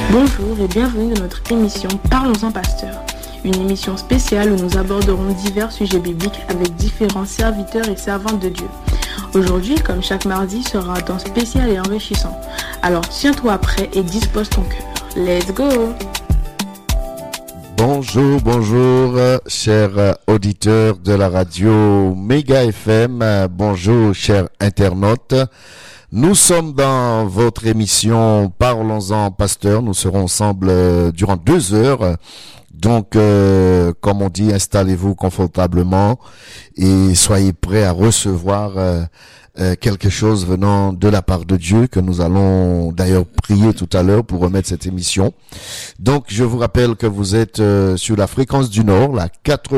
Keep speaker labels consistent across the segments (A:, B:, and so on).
A: Bonjour et bienvenue dans notre émission Parlons-en Pasteur, une émission spéciale où nous aborderons divers sujets bibliques avec différents serviteurs et servantes de Dieu. Aujourd'hui, comme chaque mardi, sera un temps spécial et enrichissant. Alors tiens-toi prêt et dispose ton cœur. Let's go!
B: Bonjour, chers auditeurs de la radio Méga FM. Bonjour, chers internautes. Nous sommes dans votre émission Parlons-en Pasteur. Nous serons ensemble durant 2 heures. Donc, comme on dit, installez-vous confortablement et soyez prêts à recevoir quelque chose venant de la part de Dieu, que nous allons d'ailleurs prier tout à l'heure pour remettre cette émission. Donc, je vous rappelle que vous êtes sur la fréquence du Nord, la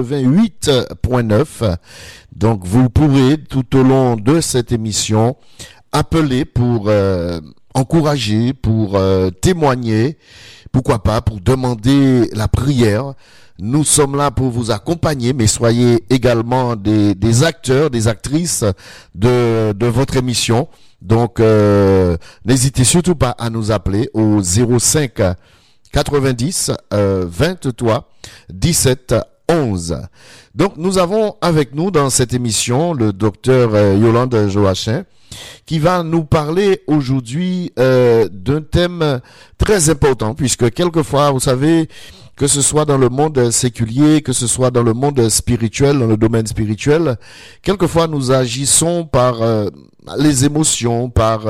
B: 88.9. Donc, vous pourrez tout au long de cette émission appeler pour encourager, pour témoigner, pourquoi pas, pour demander la prière. Nous sommes là pour vous accompagner, mais soyez également des acteurs, des actrices de votre émission. Donc, n'hésitez surtout pas à nous appeler au 05 90 23 17 11. Donc, nous avons avec nous dans cette émission le docteur Yolande Joachim, qui va nous parler aujourd'hui d'un thème très important, puisque quelquefois, vous savez, que ce soit dans le monde séculier, que ce soit dans le monde spirituel, dans le domaine spirituel, quelquefois nous agissons par les émotions, par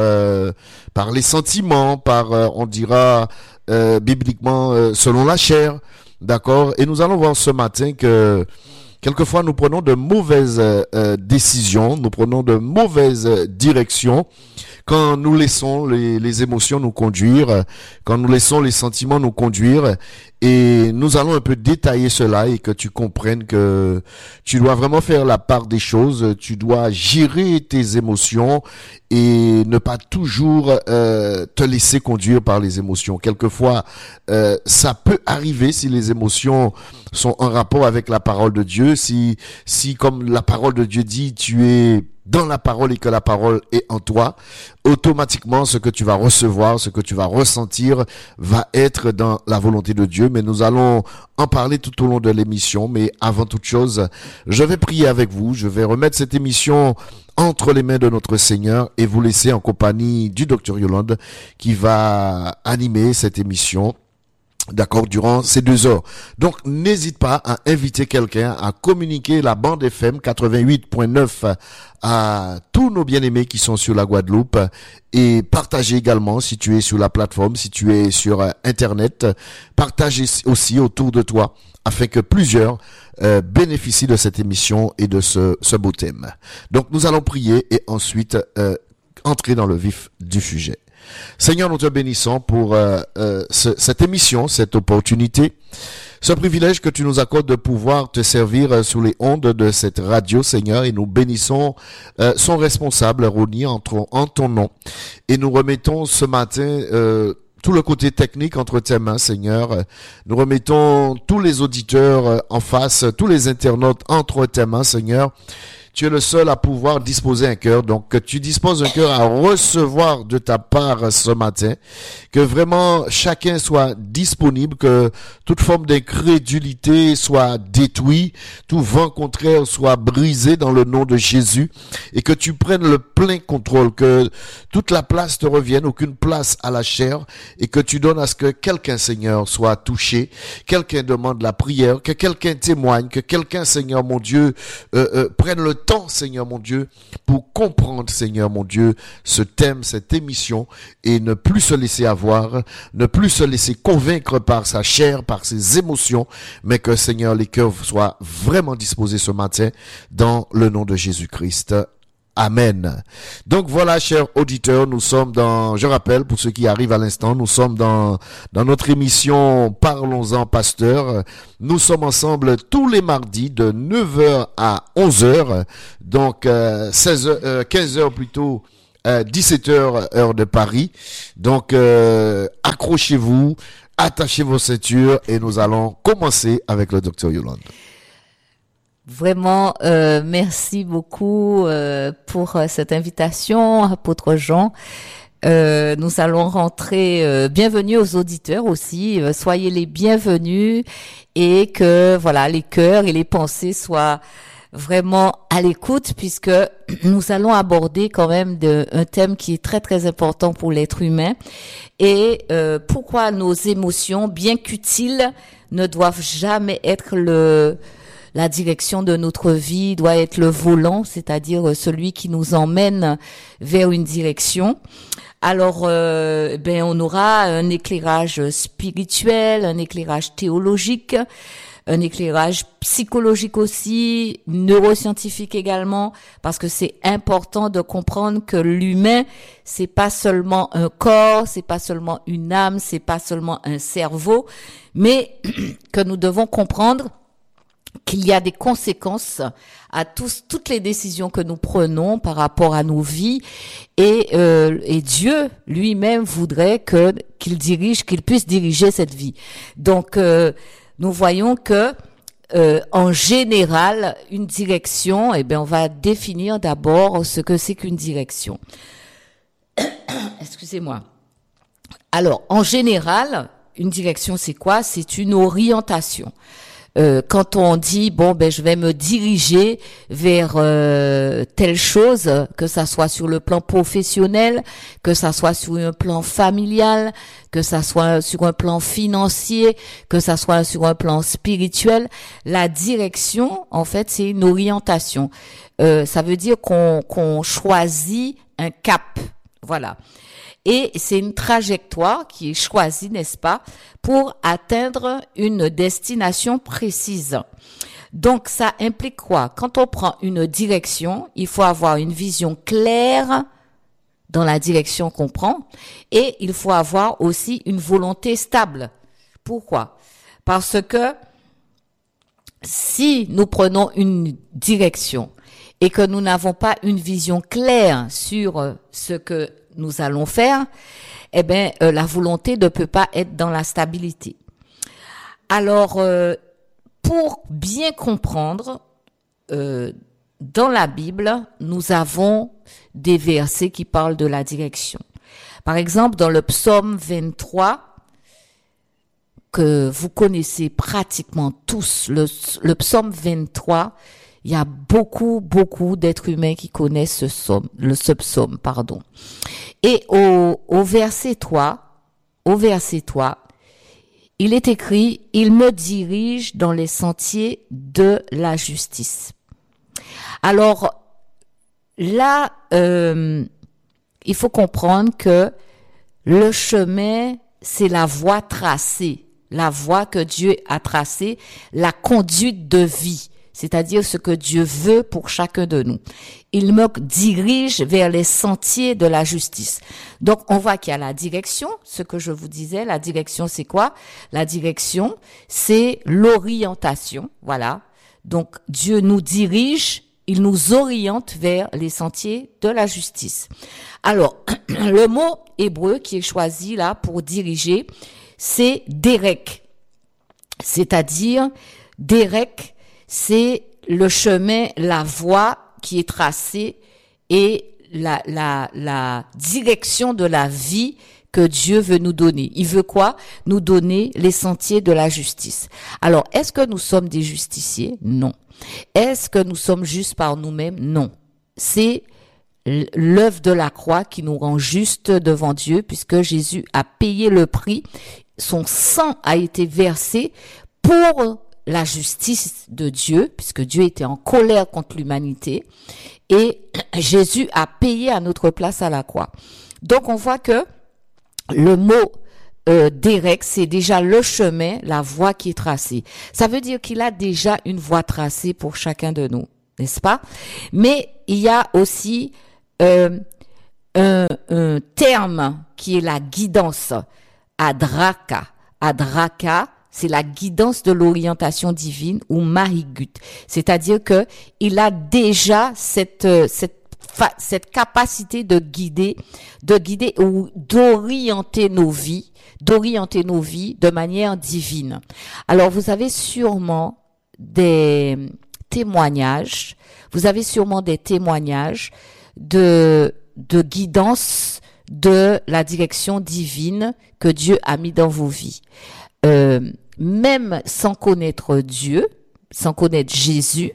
B: les sentiments, par, on dira bibliquement, selon la chair, d'accord? Et nous allons voir ce matin que quelquefois, nous prenons de mauvaises décisions, nous prenons de mauvaises directions quand nous laissons les émotions nous conduire, quand nous laissons les sentiments nous conduire. Et nous allons un peu détailler cela et que tu comprennes que tu dois vraiment faire la part des choses, tu dois gérer tes émotions et ne pas toujours te laisser conduire par les émotions. Quelquefois, ça peut arriver si les émotions sont en rapport avec la parole de Dieu, si comme la parole de Dieu dit, tu es dans la parole et que la parole est en toi, automatiquement ce que tu vas recevoir, ce que tu vas ressentir va être dans la volonté de Dieu. Mais nous allons en parler tout au long de l'émission. Mais avant toute chose, je vais prier avec vous. Je vais remettre cette émission entre les mains de notre Seigneur et vous laisser en compagnie du docteur Yolande qui va animer cette émission. D'accord, durant ces 2 heures. Donc, n'hésite pas à inviter quelqu'un, à communiquer la bande FM 88.9 à tous nos bien-aimés qui sont sur la Guadeloupe et partager également si tu es sur la plateforme, si tu es sur Internet, partage aussi autour de toi afin que plusieurs bénéficient de cette émission et de ce beau thème. Donc, nous allons prier et ensuite entrer dans le vif du sujet. Seigneur, nous te bénissons pour cette émission, cette opportunité, ce privilège que tu nous accordes de pouvoir te servir sous les ondes de cette radio, Seigneur, et nous bénissons son responsable, Ronnie, en ton nom. Et nous remettons ce matin tout le côté technique entre tes mains, Seigneur. Nous remettons tous les auditeurs en face, tous les internautes entre tes mains, Seigneur. Tu es le seul à pouvoir disposer un cœur, donc que tu disposes un cœur à recevoir de ta part ce matin, que vraiment chacun soit disponible, que toute forme d'incrédulité soit détruite, tout vent contraire soit brisé dans le nom de Jésus, et que tu prennes le plein contrôle, que toute la place te revienne, aucune place à la chair, et que tu donnes à ce que quelqu'un, Seigneur, soit touché, quelqu'un demande la prière, que quelqu'un témoigne, que quelqu'un, Seigneur mon Dieu, prenne le temps, Seigneur mon Dieu, pour comprendre, Seigneur mon Dieu, ce thème, cette émission, et ne plus se laisser avoir, ne plus se laisser convaincre par sa chair, par ses émotions, mais que, Seigneur, les cœurs soient vraiment disposés ce matin dans le nom de Jésus-Christ. Amen. Donc voilà, chers auditeurs, nous sommes je rappelle pour ceux qui arrivent à l'instant, nous sommes dans notre émission Parlons-en Pasteur. Nous sommes ensemble tous les mardis de 9h à 11h, donc 15h plutôt, 17h heure de Paris. Donc accrochez-vous, attachez vos ceintures et nous allons commencer avec le docteur Yolande.
C: Vraiment, merci beaucoup pour cette invitation, apôtre Jean. Nous allons rentrer. Bienvenue aux auditeurs aussi. Soyez les bienvenus et que voilà les cœurs et les pensées soient vraiment à l'écoute, puisque nous allons aborder quand même un thème qui est très très important pour l'être humain, et pourquoi nos émotions, bien qu'utiles, ne doivent jamais être la direction de notre vie, doit être le volant, c'est-à-dire celui qui nous emmène vers une direction. Alors, on aura un éclairage spirituel, un éclairage théologique, un éclairage psychologique aussi, neuroscientifique également, parce que c'est important de comprendre que l'humain, c'est pas seulement un corps, c'est pas seulement une âme, c'est pas seulement un cerveau, mais que nous devons comprendre qu'il y a des conséquences à toutes les décisions que nous prenons par rapport à nos vies, et Dieu lui-même voudrait qu'il puisse diriger cette vie. Donc nous voyons que en général, une direction, on va définir d'abord ce que c'est qu'une direction. Excusez-moi. Alors, en général, une direction, c'est quoi? C'est une orientation. Quand on dit je vais me diriger vers telle chose, que ça soit sur le plan professionnel, que ça soit sur un plan familial, que ça soit sur un plan financier, que ça soit sur un plan spirituel, la direction, en fait, c'est une orientation. Ça veut dire qu'on choisit un cap. Voilà. Et c'est une trajectoire qui est choisie, n'est-ce pas, pour atteindre une destination précise. Donc, ça implique quoi? Quand on prend une direction, il faut avoir une vision claire dans la direction qu'on prend, et il faut avoir aussi une volonté stable. Pourquoi? Parce que si nous prenons une direction et que nous n'avons pas une vision claire sur ce que nous allons faire, la volonté ne peut pas être dans la stabilité. Alors, pour bien comprendre, dans la Bible, nous avons des versets qui parlent de la direction. Par exemple, dans le psaume 23, que vous connaissez pratiquement tous, le psaume 23, il y a beaucoup d'êtres humains qui connaissent ce psaume. Et au verset 3, il est écrit, « Il me dirige dans les sentiers de la justice ». Alors, là, il faut comprendre que le chemin, c'est la voie tracée, la voie que Dieu a tracée, la conduite de vie. C'est-à-dire ce que Dieu veut pour chacun de nous. Il me dirige vers les sentiers de la justice. Donc, on voit qu'il y a la direction, ce que je vous disais. La direction, c'est quoi? La direction, c'est l'orientation. Voilà. Donc, Dieu nous dirige, il nous oriente vers les sentiers de la justice. Alors, le mot hébreu qui est choisi là pour diriger, c'est derek. C'est-à-dire, derek, c'est le chemin, la voie qui est tracée et la direction de la vie que Dieu veut nous donner. Il veut quoi? Nous donner les sentiers de la justice. Alors, est-ce que nous sommes des justiciers? Non. Est-ce que nous sommes justes par nous-mêmes? Non. C'est l'œuvre de la croix qui nous rend justes devant Dieu, puisque Jésus a payé le prix. Son sang a été versé pour la justice de Dieu, puisque Dieu était en colère contre l'humanité, et Jésus a payé à notre place à la croix. Donc on voit que le mot derek, c'est déjà le chemin, la voie qui est tracée. Ça veut dire qu'il a déjà une voie tracée pour chacun de nous, n'est-ce pas? Mais il y a aussi un terme qui est la guidance, adraka. Adraka, c'est la guidance de l'orientation divine, ou Mahigut. C'est-à-dire que il a déjà cette capacité de guider ou d'orienter nos vies de manière divine. Alors, vous avez sûrement des témoignages de guidance de la direction divine que Dieu a mis dans vos vies. Même sans connaître Dieu, sans connaître Jésus,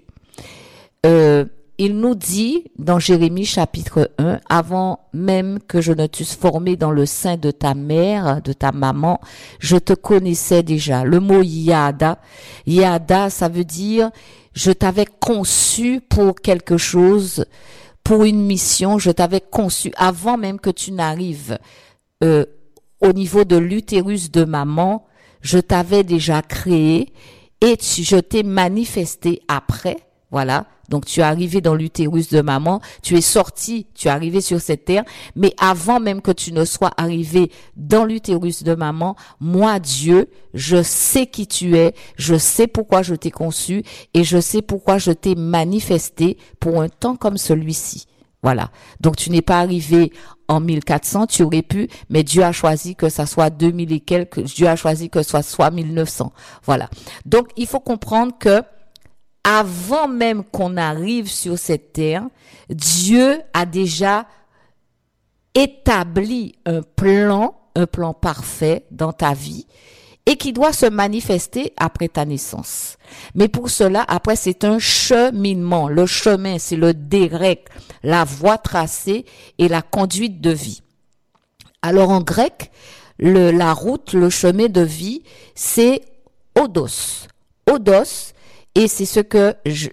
C: il nous dit dans Jérémie chapitre 1, avant même que je ne t'eusse formé dans le sein de ta mère, de ta maman, je te connaissais déjà. Le mot Yada, ça veut dire je t'avais conçu pour quelque chose, pour une mission, je t'avais conçu avant même que tu n'arrives au niveau de l'utérus de maman, je t'avais déjà créé et je t'ai manifesté après, voilà. Donc tu es arrivé dans l'utérus de maman, tu es sorti, tu es arrivé sur cette terre, mais avant même que tu ne sois arrivé dans l'utérus de maman, moi Dieu, je sais qui tu es, je sais pourquoi je t'ai conçu et je sais pourquoi je t'ai manifesté pour un temps comme celui-ci. Voilà. Donc tu n'es pas arrivé en 1400, tu aurais pu, mais Dieu a choisi que ça soit 2000 et quelques, Dieu a choisi que ça soit 1900. Voilà. Donc il faut comprendre que avant même qu'on arrive sur cette terre, Dieu a déjà établi un plan parfait dans ta vie et qui doit se manifester après ta naissance. Mais pour cela, après, c'est un cheminement. Le chemin, c'est le derek, la voie tracée et la conduite de vie. Alors en grec, la route, le chemin de vie, c'est odos. Odos. Et c'est ce que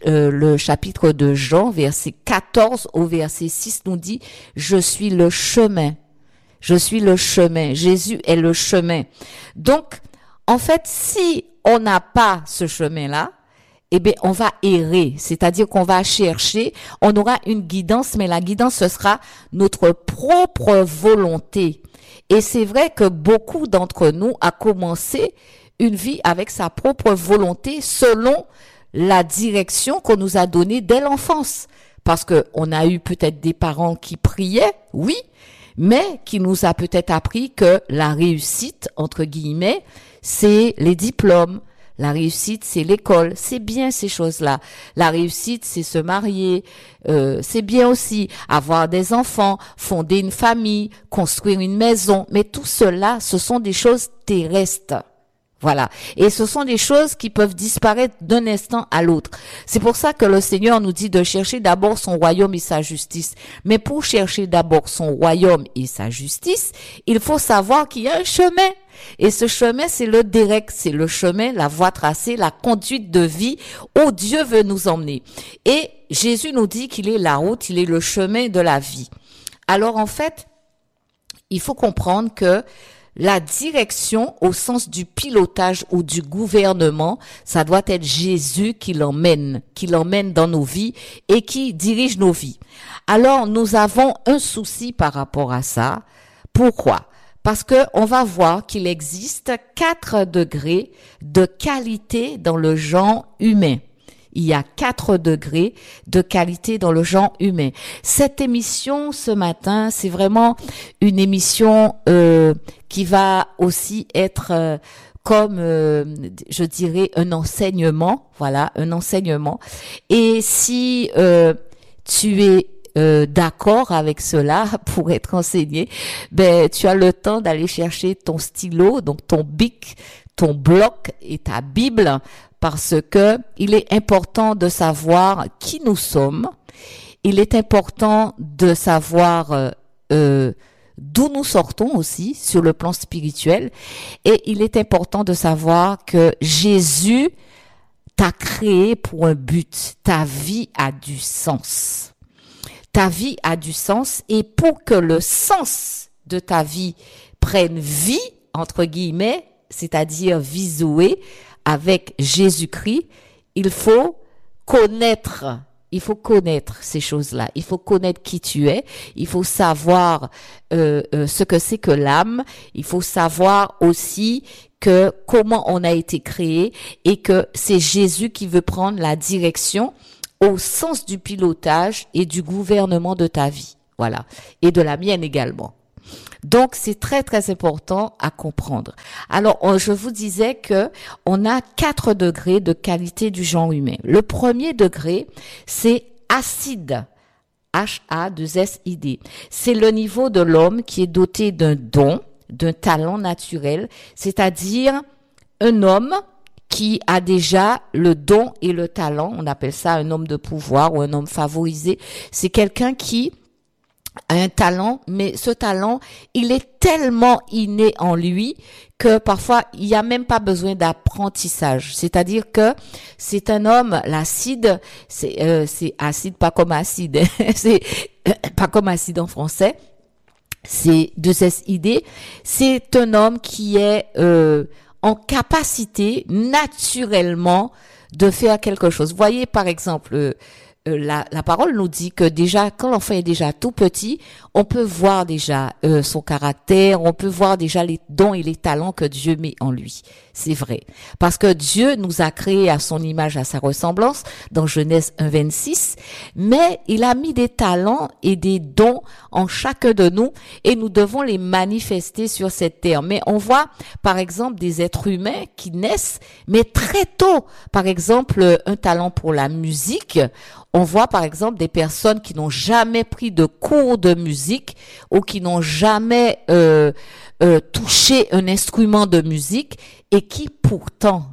C: le chapitre de Jean, verset 14 au verset 6 nous dit, je suis le chemin. Je suis le chemin. Jésus est le chemin. Donc, en fait, si on n'a pas ce chemin-là, eh bien, on va errer. C'est-à-dire qu'on va chercher, on aura une guidance, mais la guidance, ce sera notre propre volonté. Et c'est vrai que beaucoup d'entre nous a commencé une vie avec sa propre volonté selon la direction qu'on nous a donnée dès l'enfance. Parce que on a eu peut-être des parents qui priaient, oui, mais qui nous a peut-être appris que la réussite, entre guillemets, c'est les diplômes. La réussite, c'est l'école. C'est bien ces choses-là. La réussite, c'est se marier. C'est bien aussi avoir des enfants, fonder une famille, construire une maison. Mais tout cela, ce sont des choses terrestres. Voilà. Et ce sont des choses qui peuvent disparaître d'un instant à l'autre. C'est pour ça que le Seigneur nous dit de chercher d'abord son royaume et sa justice. Mais pour chercher d'abord son royaume et sa justice, il faut savoir qu'il y a un chemin. Et ce chemin, c'est le direct, c'est le chemin, la voie tracée, la conduite de vie où Dieu veut nous emmener. Et Jésus nous dit qu'il est la route, il est le chemin de la vie. Alors en fait, il faut comprendre que la direction au sens du pilotage ou du gouvernement, ça doit être Jésus qui l'emmène dans nos vies et qui dirige nos vies. Alors, nous avons un souci par rapport à ça. Pourquoi? Parce que on va voir qu'il existe 4 degrés de qualité dans le genre humain. Il y a 4 degrés de qualité dans le genre humain. Cette émission ce matin, c'est vraiment une émission qui va aussi être comme, je dirais, un enseignement. Voilà, un enseignement. Et si tu es d'accord avec cela pour être enseigné, ben tu as le temps d'aller chercher ton stylo, donc ton bic, ton bloc et ta Bible. Parce que il est important de savoir qui nous sommes. Il est important de savoir d'où nous sortons aussi sur le plan spirituel. Et il est important de savoir que Jésus t'a créé pour un but. Ta vie a du sens. Ta vie a du sens. Et pour que le sens de ta vie prenne vie, entre guillemets, c'est-à-dire visué, avec Jésus-Christ, il faut connaître ces choses-là. Il faut connaître qui tu es. Il faut savoir ce que c'est que l'âme. Il faut savoir aussi que comment on a été créé et que c'est Jésus qui veut prendre la direction au sens du pilotage et du gouvernement de ta vie. Voilà. Et de la mienne également. Donc, c'est très, très important à comprendre. Alors, je vous disais que on a 4 degrés de qualité du genre humain. Le premier degré, c'est acide. H-A-2-S-I-D. C'est le niveau de l'homme qui est doté d'un don, d'un talent naturel, c'est-à-dire un homme qui a déjà le don et le talent. On appelle ça un homme de pouvoir ou un homme favorisé. C'est quelqu'un qui a un talent, mais ce talent, il est tellement inné en lui que parfois, il n'y a même pas besoin d'apprentissage. C'est-à-dire que c'est un homme, l'acide, c'est acide, pas comme acide, c'est pas comme acide en français, c'est 2SID, c'est un homme qui est en capacité naturellement de faire quelque chose. Voyez par exemple, la parole nous dit que déjà, quand l'enfant est déjà tout petit, on peut voir déjà son caractère, on peut voir déjà les dons et les talents que Dieu met en lui. C'est vrai. Parce que Dieu nous a créés à son image, à sa ressemblance, dans Genèse 1:26, mais il a mis des talents et des dons en chacun de nous et nous devons les manifester sur cette terre. Mais on voit, par exemple, des êtres humains qui naissent, mais très tôt. Par exemple, un talent pour la musique. On voit par exemple des personnes qui n'ont jamais pris de cours de musique ou qui n'ont jamais touché un instrument de musique et qui pourtant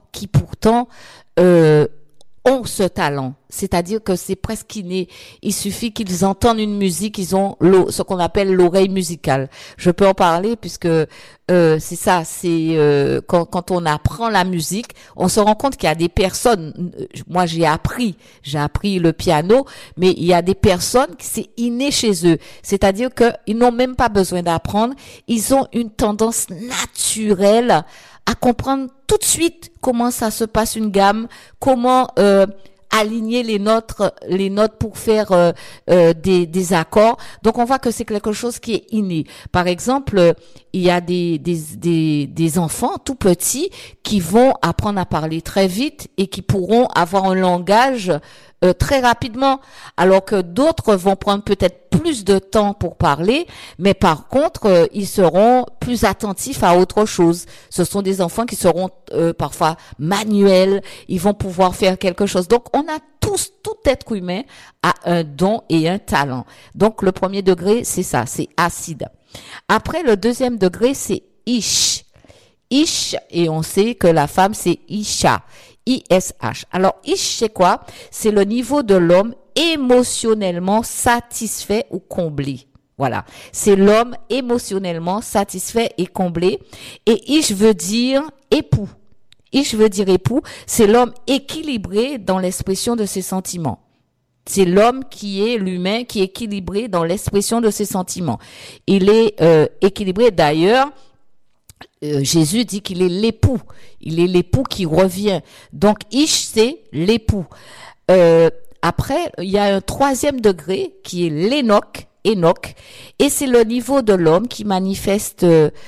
C: ont ce talent. C'est-à-dire que c'est presque inné. Il suffit qu'ils entendent une musique, ils ont ce qu'on appelle l'oreille musicale. Je peux en parler puisque c'est ça, c'est quand on apprend la musique, on se rend compte qu'il y a des personnes, moi j'ai appris le piano, mais il y a des personnes qui c'est inné chez eux. C'est-à-dire que ils n'ont même pas besoin d'apprendre, ils ont une tendance naturelle à comprendre tout de suite comment ça se passe une gamme, comment aligner les notes pour faire des accords. Donc on voit que c'est quelque chose qui est inné. Par exemple, il y a des enfants tout petits qui vont apprendre à parler très vite et qui pourront avoir un langage très rapidement, alors que d'autres vont prendre peut-être plus de temps pour parler, mais par contre, ils seront plus attentifs à autre chose. Ce sont des enfants qui seront parfois manuels, ils vont pouvoir faire quelque chose. Donc, on a tout être humain a un don et un talent. Donc, le premier degré, c'est ça, c'est acide. Après, le deuxième degré, c'est ish. Ish, et on sait que la femme, c'est isha. ISH. Alors, ish, c'est quoi? C'est le niveau de l'homme émotionnellement satisfait ou comblé. Voilà. C'est l'homme émotionnellement satisfait et comblé. Et ish veut dire époux. Ish veut dire époux. C'est l'homme équilibré dans l'expression de ses sentiments. C'est l'homme l'humain qui est équilibré dans l'expression de ses sentiments. Il est équilibré d'ailleurs. Jésus dit qu'il est l'époux. Il est l'époux qui revient. Donc, Ish, c'est l'époux. Après, il y a un troisième degré qui est l'Énoch. Et c'est le niveau de l'homme qui manifestant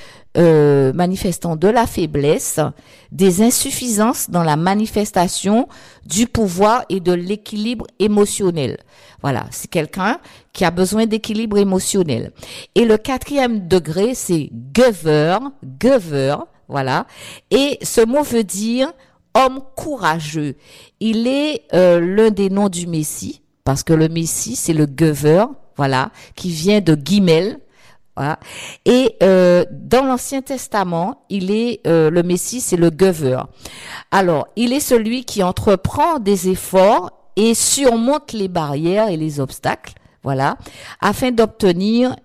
C: de la faiblesse, des insuffisances dans la manifestation du pouvoir et de l'équilibre émotionnel. Voilà, c'est quelqu'un qui a besoin d'équilibre émotionnel. Et le quatrième degré, c'est giver, voilà. Et ce mot veut dire homme courageux. Il est l'un des noms du Messie, parce que le Messie, c'est le giver, voilà, qui vient de Guimel. Voilà. Et dans l'Ancien Testament, il est le Messie, c'est le giver. Alors, il est celui qui entreprend des efforts et surmonte les barrières et les obstacles, voilà, afin d'obtenir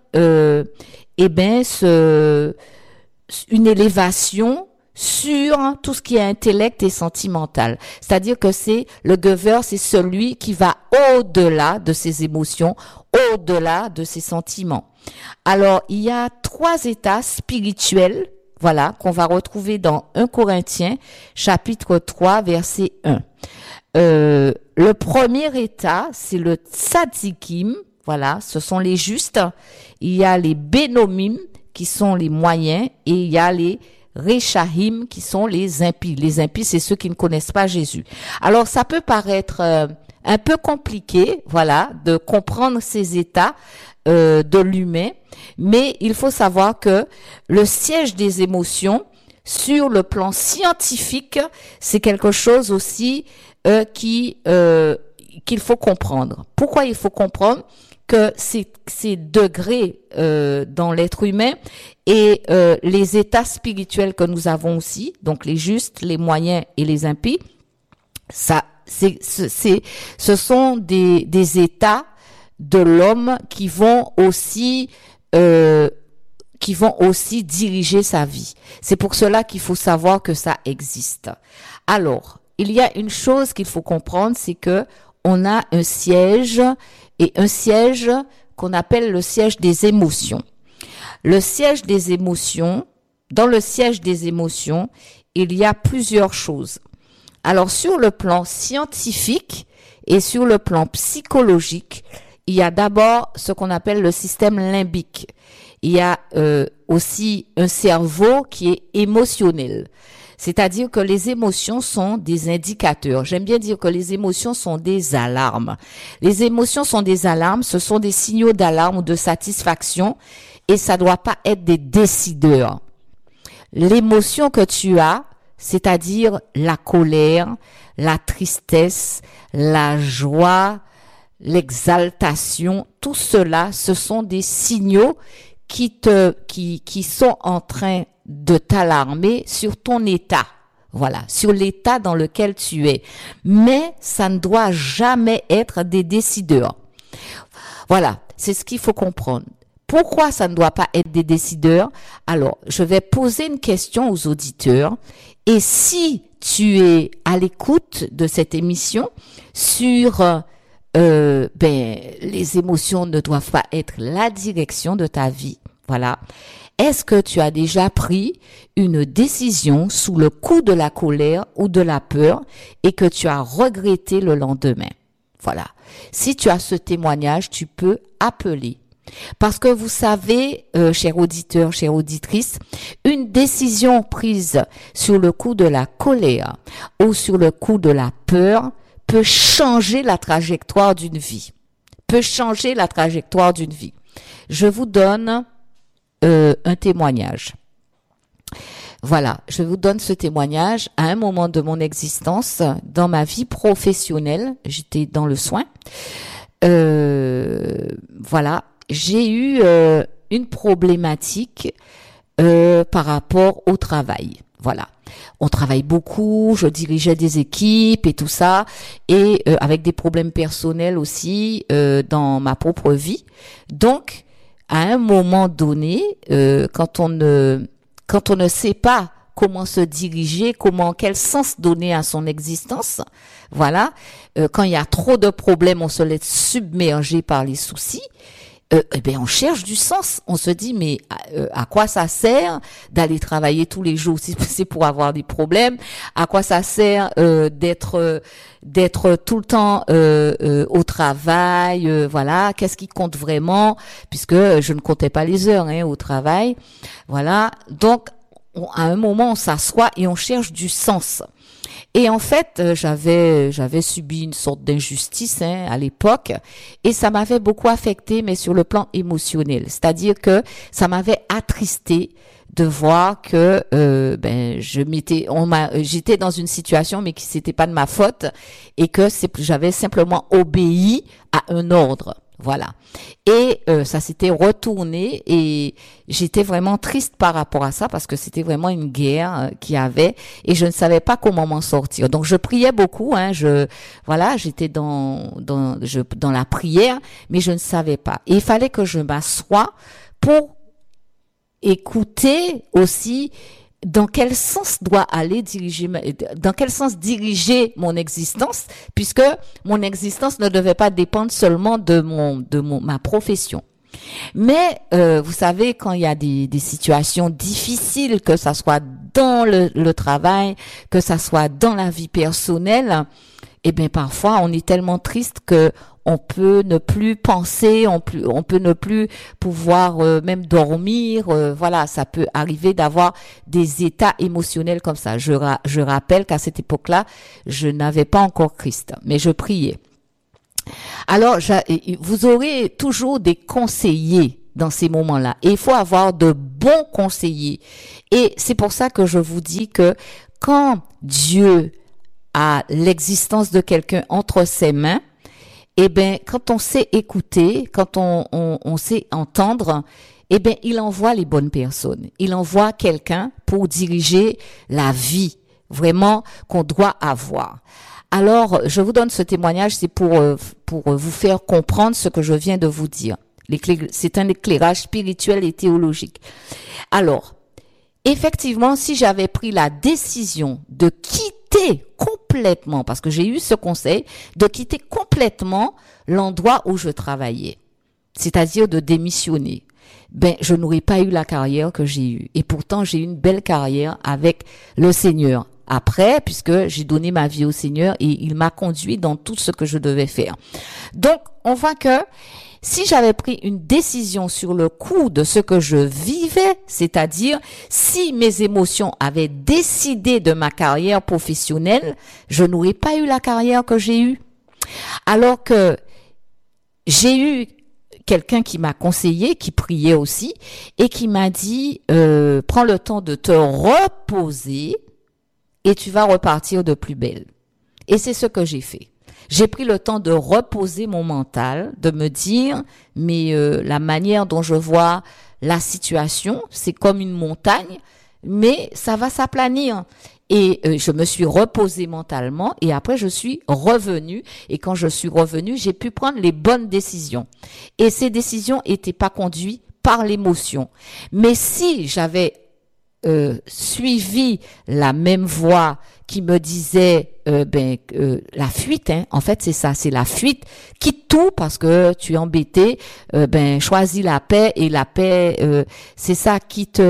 C: une élévation sur tout ce qui est intellect et sentimental. C'est-à-dire que c'est le giver, c'est celui qui va au-delà de ses émotions, au-delà de ses sentiments. Alors, il y a 3 états spirituels, voilà, qu'on va retrouver dans 1 Corinthiens, chapitre 3, verset 1. Le premier état, c'est le tzadikim, voilà, ce sont les justes. Il y a les bénomim, qui sont les moyens, et il y a les Réchahim, qui sont les impies. Les impies, c'est ceux qui ne connaissent pas Jésus. Alors, ça peut paraître un peu compliqué, voilà, de comprendre ces états de l'humain, mais il faut savoir que le siège des émotions, sur le plan scientifique, c'est quelque chose aussi qu'il faut comprendre. Pourquoi il faut comprendre que ces degrés dans l'être humain et les états spirituels que nous avons aussi, donc les justes, les moyens et les impies, ce sont des états de l'homme qui vont aussi diriger sa vie. C'est pour cela qu'il faut savoir que ça existe. Alors, il y a une chose qu'il faut comprendre, c'est que on a un siège, et un siège qu'on appelle le siège des émotions. Le siège des émotions, dans le siège des émotions, il y a plusieurs choses. Alors, sur le plan scientifique et sur le plan psychologique, il y a d'abord ce qu'on appelle le système limbique. Il y a aussi un cerveau qui est émotionnel. C'est-à-dire que les émotions sont des indicateurs. J'aime bien dire que les émotions sont des alarmes. Les émotions sont des alarmes, ce sont des signaux d'alarme ou de satisfaction et ça doit pas être des décideurs. L'émotion que tu as, c'est-à-dire la colère, la tristesse, la joie, l'exaltation, tout cela, ce sont des signaux qui sont en train de t'alarmer sur ton état. Voilà, sur l'état dans lequel tu es. Mais ça ne doit jamais être des décideurs. Voilà, c'est ce qu'il faut comprendre. Pourquoi ça ne doit pas être des décideurs? Alors, je vais poser une question aux auditeurs. Et si tu es à l'écoute de cette émission sur les émotions ne doivent pas être la direction de ta vie. Voilà. Est-ce que tu as déjà pris une décision sous le coup de la colère ou de la peur et que tu as regretté le lendemain? Voilà. Si tu as ce témoignage, tu peux appeler. Parce que vous savez, chers auditeurs, chères auditrices, une décision prise sur le coup de la colère ou sur le coup de la peur peut changer la trajectoire d'une vie. Je vous donne un témoignage. Voilà, je vous donne ce témoignage à un moment de mon existence, dans ma vie professionnelle, j'étais dans le soin. Voilà, j'ai eu une problématique par rapport au travail. Voilà. On travaille beaucoup, je dirigeais des équipes et tout ça, et avec des problèmes personnels aussi dans ma propre vie. Donc, à un moment donné, quand on ne sait pas comment se diriger, quel sens donner à son existence, voilà, quand il y a trop de problèmes, on se laisse submerger par les soucis. On cherche du sens. On se dit, mais à quoi ça sert d'aller travailler tous les jours si c'est pour avoir des problèmes? À quoi ça sert d'être tout le temps au travail? Voilà, qu'est-ce qui compte vraiment? Puisque je ne comptais pas les heures au travail. Voilà, donc à un moment on s'assoit et on cherche du sens. Et en fait, j'avais subi une sorte d'injustice à l'époque, et ça m'avait beaucoup affecté, mais sur le plan émotionnel. C'est-à-dire que ça m'avait attristé de voir que j'étais dans une situation, mais qui c'était pas de ma faute, et que j'avais simplement obéi à un ordre. Voilà. Et ça s'était retourné et j'étais vraiment triste par rapport à ça parce que c'était vraiment une guerre qu'il y avait et je ne savais pas comment m'en sortir. Donc je priais beaucoup, j'étais dans la prière, mais je ne savais pas. Et il fallait que je m'assoie pour écouter aussi dans quel sens diriger mon existence, puisque mon existence ne devait pas dépendre seulement de ma profession. Mais vous savez, quand il y a des situations difficiles, que ça soit dans le travail, que ça soit dans la vie personnelle, parfois on est tellement triste que on peut ne plus penser, on peut ne plus pouvoir même dormir. Voilà, ça peut arriver d'avoir des états émotionnels comme ça. Je rappelle qu'à cette époque-là, je n'avais pas encore Christ, mais je priais. Alors, vous aurez toujours des conseillers dans ces moments-là. Et il faut avoir de bons conseillers. Et c'est pour ça que je vous dis que quand Dieu a l'existence de quelqu'un entre ses mains, eh ben, quand on sait écouter, quand on sait entendre, eh ben, il envoie les bonnes personnes. Il envoie quelqu'un pour diriger la vie, vraiment, qu'on doit avoir. Alors, je vous donne ce témoignage, c'est pour vous faire comprendre ce que je viens de vous dire. C'est un éclairage spirituel et théologique. Alors, effectivement, si j'avais pris la décision de quitter complètement, parce que j'ai eu ce conseil, de quitter complètement l'endroit où je travaillais, c'est-à-dire de démissionner, ben, je n'aurais pas eu la carrière que j'ai eue. Et pourtant, j'ai eu une belle carrière avec le Seigneur. Après, puisque j'ai donné ma vie au Seigneur et il m'a conduit dans tout ce que je devais faire. Donc, on voit que si j'avais pris une décision sur le coup de ce que je vivais, c'est-à-dire si mes émotions avaient décidé de ma carrière professionnelle, je n'aurais pas eu la carrière que j'ai eue. Alors que j'ai eu quelqu'un qui m'a conseillé, qui priait aussi, et qui m'a dit, prends le temps de te reposer et tu vas repartir de plus belle. Et c'est ce que j'ai fait. J'ai pris le temps de reposer mon mental, de me dire, mais la manière dont je vois la situation, c'est comme une montagne, mais ça va s'aplanir. Et je me suis reposée mentalement et après je suis revenue. Et quand je suis revenue, j'ai pu prendre les bonnes décisions. Et ces décisions n'étaient pas conduites par l'émotion. Mais si j'avais suivi la même voie qui me disait la fuite, hein, en fait c'est ça, c'est la fuite, quitte tout parce que tu es embêté, choisis la paix et la paix c'est ça, quitte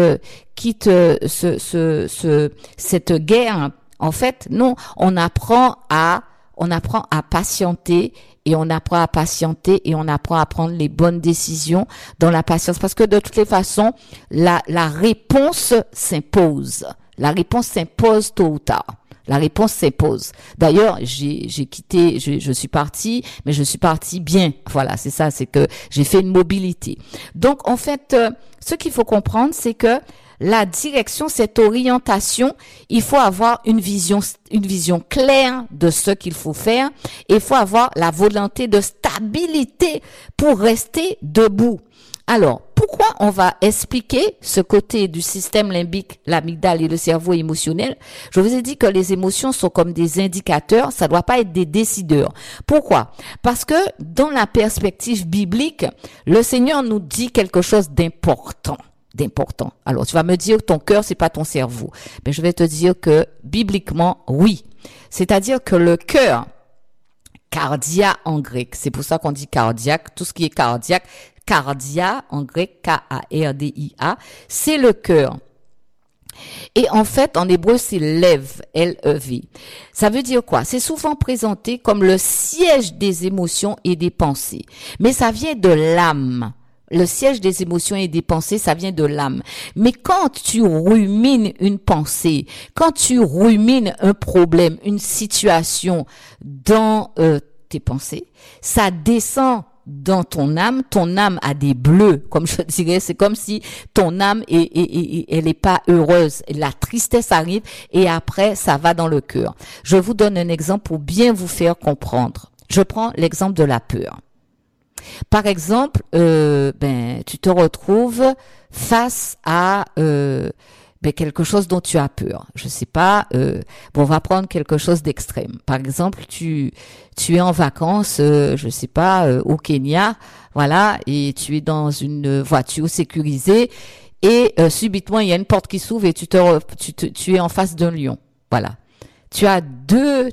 C: cette guerre. En fait non, on apprend à patienter. Et on apprend à patienter et on apprend à prendre les bonnes décisions dans la patience. Parce que de toutes les façons, la réponse s'impose. La réponse s'impose tôt ou tard. La réponse s'impose. D'ailleurs, j'ai quitté, je suis partie, mais je suis partie bien. Voilà, c'est ça, c'est que j'ai fait une mobilité. Donc, en fait, ce qu'il faut comprendre, c'est que la direction, cette orientation, il faut avoir une vision claire de ce qu'il faut faire et il faut avoir la volonté de stabilité pour rester debout. Alors, pourquoi on va expliquer ce côté du système limbique, l'amygdale et le cerveau émotionnel? Je vous ai dit que les émotions sont comme des indicateurs, ça doit pas être des décideurs. Pourquoi? Parce que dans la perspective biblique, le Seigneur nous dit quelque chose d'important. Alors, tu vas me dire, ton cœur, c'est pas ton cerveau. Mais je vais te dire que, bibliquement, oui. C'est-à-dire que le cœur, cardia en grec, c'est pour ça qu'on dit cardiaque, tout ce qui est cardiaque, cardia en grec, K-A-R-D-I-A, c'est le cœur. Et en fait, en hébreu, c'est lev, L-E-V. Ça veut dire quoi? C'est souvent présenté comme le siège des émotions et des pensées. Mais ça vient de l'âme. Le siège des émotions et des pensées, ça vient de l'âme. Mais quand tu rumines une pensée, quand tu rumines un problème, une situation dans tes pensées, ça descend dans ton âme a des bleus, comme je dirais, c'est comme si ton âme elle est pas heureuse, la tristesse arrive et après ça va dans le cœur. Je vous donne un exemple pour bien vous faire comprendre. Je prends l'exemple de la peur. Par exemple, tu te retrouves face à quelque chose dont tu as peur. Je sais pas. On va prendre quelque chose d'extrême. Par exemple, tu es en vacances, je sais pas, au Kenya, voilà, et tu es dans une voiture sécurisée et subitement il y a une porte qui s'ouvre et tu es en face d'un lion. Voilà. Tu as deux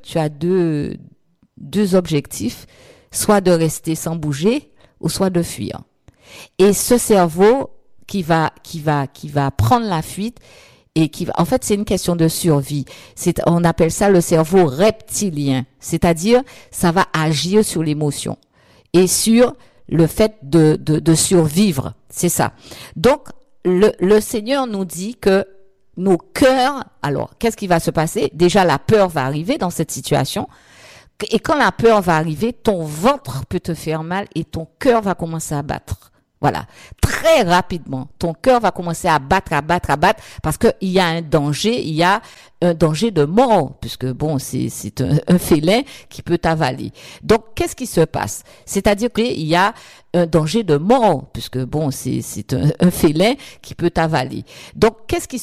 C: objectifs. Soit de rester sans bouger, ou soit de fuir. Et ce cerveau qui va prendre la fuite et en fait, c'est une question de survie. On appelle ça le cerveau reptilien. C'est-à-dire, ça va agir sur l'émotion et sur le fait de survivre. C'est ça. Donc, le Seigneur nous dit que nos cœurs, alors, qu'est-ce qui va se passer? Déjà, la peur va arriver dans cette situation. Et quand la peur va arriver, ton ventre peut te faire mal et ton cœur va commencer à battre. Voilà. Très rapidement, ton cœur va commencer à battre, parce que il y a un danger de mort, puisque bon, c'est un félin qui peut t'avaler. Donc, qu'est-ce qui se passe? C'est-à-dire qu'il y a un danger de mort, puisque bon, c'est un félin qui peut t'avaler. Donc, qu'est-ce qui